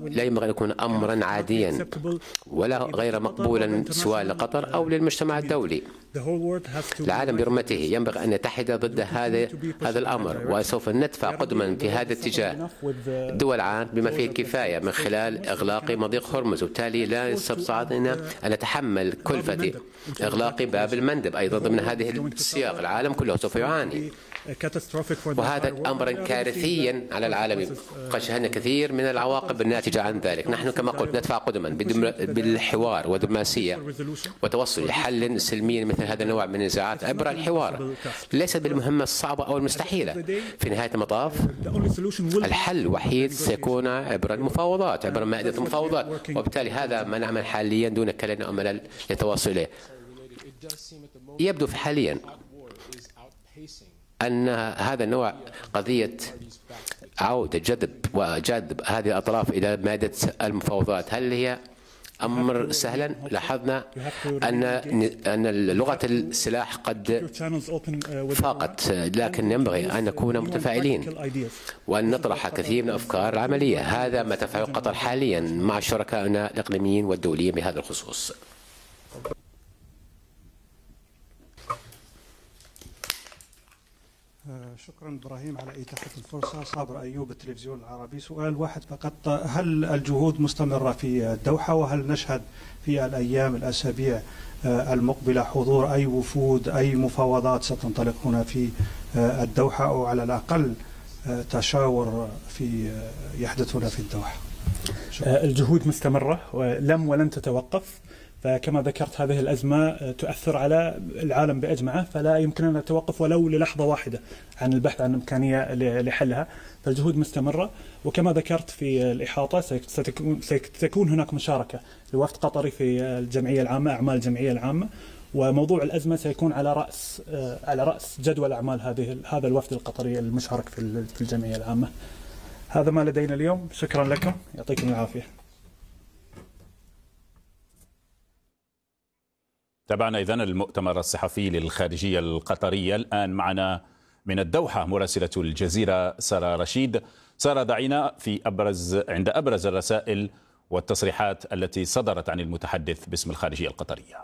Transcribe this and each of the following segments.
لا ينبغي أن يكون أمرا عاديا ولا غير مقبولا سواء لقطر أو للمجتمع الدولي. العالم برمته ينبغي أن يتحد ضد هذا الأمر، وسوف ندفع قدما في هذا الاتجاه. الدول العالم بما فيه الكفاية من خلال إغلاق مضيق هرمز، وبالتالي لا يستطيعنا أن نتحمل كلفة إغلاق باب المندب أيضا ضمن هذه السياق. العالم كله سوف يعاني، وهذا أمرا كارثيا على العالم. قد شاهدنا كثير من العواقب الناتجة عن ذلك. نحن كما قلت ندفع قدما بالحوار ودبلوماسية وتوصل لحل سلمي مثل هذا النوع من النزاعات عبر الحوار، ليس بالمهمة الصعبة أو المستحيلة. في نهاية المطاف الحل الوحيد سيكون عبر المفاوضات، عبر مائدة المفاوضات، وبالتالي هذا ما نعمل حاليا دون كلام أو ملل للتواصل إليه. يبدو حاليا أن هذا النوع قضية عودة جذب هذه الأطراف إلى مائدة المفاوضات، هل هي أمر سهلا؟ لاحظنا أن لغة السلاح قد فاقت، لكن ينبغي أن نكون متفاعلين وأن نطرح كثير من الأفكار العملية. هذا ما تفعله قطر حاليا مع شركائنا الإقليميين والدوليين بهذا الخصوص. شكرا إبراهيم على إتاحة الفرصة. صابر أيوب، التلفزيون العربي. سؤال واحد فقط، هل الجهود مستمرة في الدوحة، وهل نشهد في الأيام الأسابيع المقبلة حضور أي وفود، أي مفاوضات ستنطلق هنا في الدوحة، أو على الأقل تشاور يحدث هنا في الدوحة؟ الجهود مستمرة ولن تتوقف. فكما ذكرت هذه الأزمة تؤثر على العالم بأجمعه، فلا يمكننا التوقف ولو للحظة واحدة عن البحث عن إمكانية لحلها. فالجهود مستمرة، وكما ذكرت في الإحاطة ستكون هناك مشاركة لوفد قطري في الجمعية العامة، أعمال الجمعية العامة، وموضوع الأزمة سيكون على رأس جدول أعمال هذا الوفد القطري المشارك في الجمعية العامة. هذا ما لدينا اليوم، شكرا لكم، يعطيكم العافية. تابعنا إذن المؤتمر الصحفي للخارجية القطرية. الآن معنا من الدوحة مراسلة الجزيرة سارة رشيد. سارة، دعينا عند أبرز الرسائل والتصريحات التي صدرت عن المتحدث باسم الخارجية القطرية.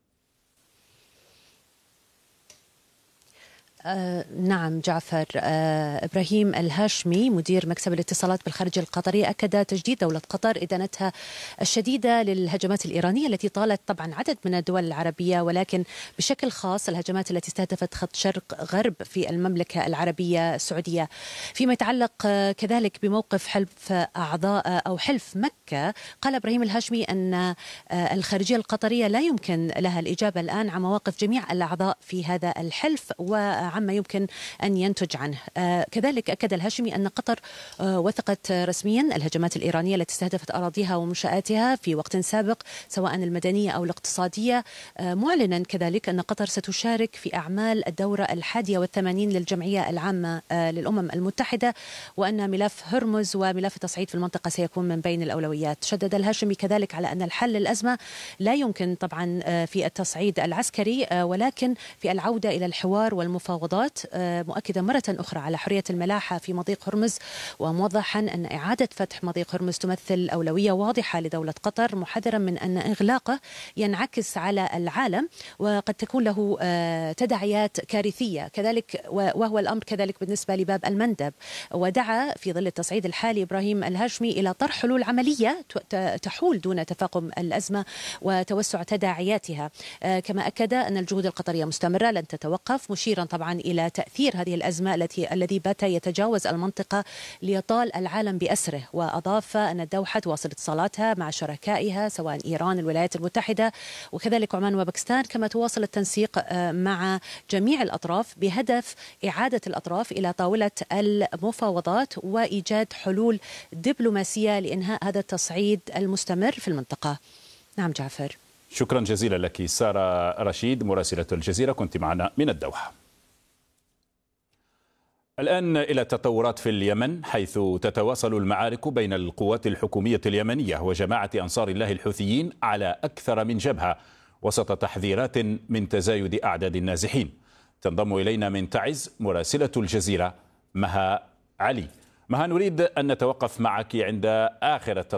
نعم جعفر، إبراهيم الهاشمي مدير مكتب الاتصالات بالخارجية القطرية أكد تجديد دولة قطر إدانتها الشديدة للهجمات الإيرانية التي طالت طبعا عدد من الدول العربية، ولكن بشكل خاص الهجمات التي استهدفت خط شرق غرب في المملكة العربية السعودية. فيما يتعلق كذلك بموقف حلف أعضاء أو حلف مكة، قال إبراهيم الهاشمي أن الخارجية القطرية لا يمكن لها الإجابة الآن عن مواقف جميع الأعضاء في هذا الحلف وعما يمكن أن ينتج عنه. كذلك أكد الهاشمي أن قطر وثقت رسميا الهجمات الإيرانية التي استهدفت أراضيها ومنشآتها في وقت سابق سواء المدنية أو الاقتصادية، معلنا كذلك أن قطر ستشارك في أعمال الدورة 81 للجمعية العامة للأمم المتحدة، وأن ملف هرمز وملف التصعيد في المنطقة سيكون من بين الأولويات. شدد الهاشمي كذلك على أن الحل للأزمة لا يمكن طبعا في التصعيد العسكري، ولكن في العودة إلى الحوار والمفاوضات، مؤكدا مرة أخرى على حرية الملاحة في مضيق هرمز، وموضحا أن إعادة فتح مضيق هرمز تمثل أولوية واضحة لدولة قطر، محذرا من أن إغلاقه ينعكس على العالم وقد تكون له تداعيات كارثية كذلك، وهو الأمر كذلك بالنسبة لباب المندب. ودعا في ظل التصعيد الحالي إبراهيم الهاشمي إلى طرح حلول عملية تحول دون تفاقم الأزمة وتوسع تداعياتها. كما أكد أن الجهود القطرية مستمرة لن تتوقف، مشيرا طبعا إلى تأثير هذه الأزمة الذي بات يتجاوز المنطقة ليطال العالم بأسره. وأضاف أن الدوحة تواصل اتصالاتها مع شركائها سواء إيران، الولايات المتحدة وكذلك عمان وباكستان، كما تواصل التنسيق مع جميع الأطراف بهدف إعادة الأطراف إلى طاولة المفاوضات وإيجاد حلول دبلوماسية لإنهاء هذا التصعيد المستمر في المنطقة. نعم جعفر. شكرا جزيلا لك سارة رشيد مراسلة الجزيرة، كنت معنا من الدوحة. الآن إلى التطورات في اليمن، حيث تتواصل المعارك بين القوات الحكومية اليمنية وجماعة أنصار الله الحوثيين على أكثر من جبهة وسط تحذيرات من تزايد أعداد النازحين. تنضم إلينا من تعز مراسلة الجزيرة مها علي. مها، نريد أن نتوقف معك عند آخر